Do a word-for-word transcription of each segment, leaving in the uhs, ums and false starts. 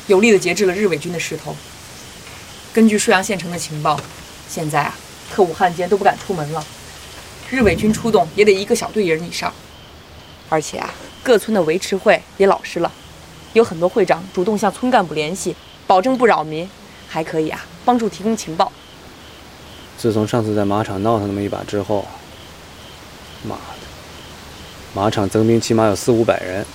有力地节制了日伪军的势头。根据沭阳县城的情报，现在啊，特务汉奸都不敢出门了，日伪军出动也得一个小队人以上。而且啊，各村的维持会也老实了，有很多会长主动向村干部联系，保证不扰民，还可以啊帮助提供情报。 自从上次在马场闹腾那么一把之后，妈的，马场增兵起码有四五百人。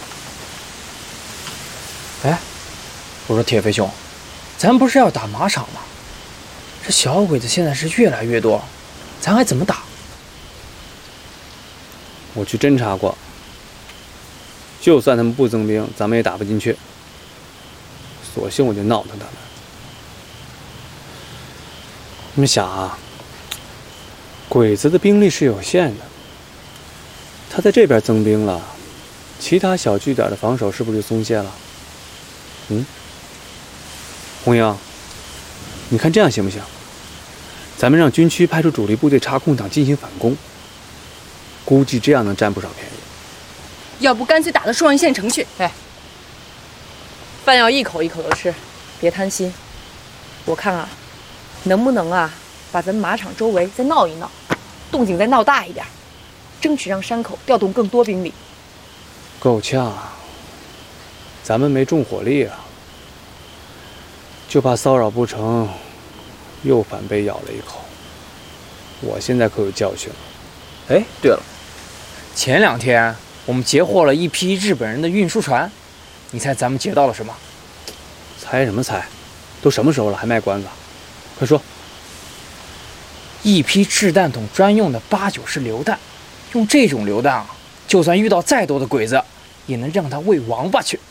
哎，我说铁飞兄，咱不是要打马场吗？这小鬼子现在是越来越多，咱还怎么打？ 我去侦查过，就算他们不增兵，咱们也打不进去。索性我就闹腾他们。你们想啊，鬼子的兵力是有限的，他在这边增兵了，其他小据点的防守是不是就松懈了？嗯，红英，你看这样行不行？咱们让军区派出主力部队插空档进行反攻，估计这样能占不少便宜。 要不干脆打到沭阳县城去？哎，饭要一口一口的吃，别贪心。我看啊，能不能啊，把咱马场周围再闹一闹，动静再闹大一点，争取让山口调动更多兵力。 够呛啊，咱们没重火力啊，就怕骚扰不成，又反被咬了一口。我现在可有教训了。 哎，对了，前两天我们截获了一批日本人的运输船，你猜咱们截到了什么？ 猜什么猜？都什么时候了还卖关子？快说！ 一批掷弹筒专用的八九式榴弹，用这种榴弹啊，就算遇到再多的鬼子，也能让他喂王八去。